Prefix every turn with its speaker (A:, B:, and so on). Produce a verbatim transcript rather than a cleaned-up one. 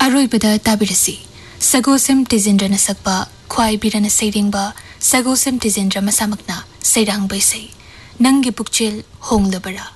A: अरोइबदा ताबिरसी सगोसिम तिजेंद्रना सकबा ख्वाई बिरना सैरेंबा सगोसिम तिजेंद्र मसामकना सैरांग बैसै नंगी पुक्चेल होंगलबरा